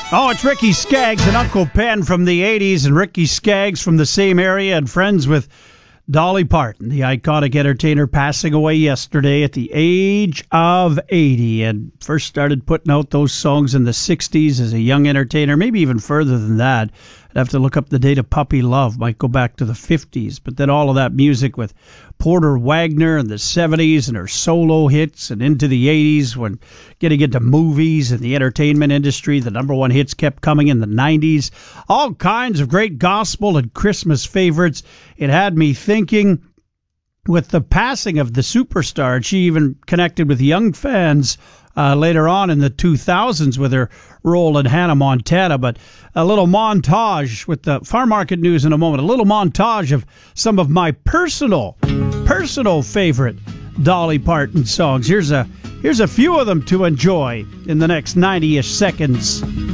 Oh, it's Ricky Skaggs and Uncle Pen from the 80s, and Ricky Skaggs from the same area and friends with Dolly Parton, the iconic entertainer, passing away yesterday at the age of 80, and first started putting out those songs in the 60s as a young entertainer, maybe even further than that. I'd have to look up the date of Puppy Love, might go back to the 50s, but then all of that music with Porter Wagner in the 70s and her solo hits, and into the 80s when getting into movies and the entertainment industry, the number one hits kept coming in the 90s. All kinds of great gospel and Christmas favorites. It had me thinking, with the passing of the superstar, and she even connected with young fans later on in the 2000s with her role in Hannah Montana. But a little montage with the Farm Market News in a moment. A little montage of some of my personal favorite Dolly Parton songs. Here's a few of them to enjoy in the next 90-ish seconds.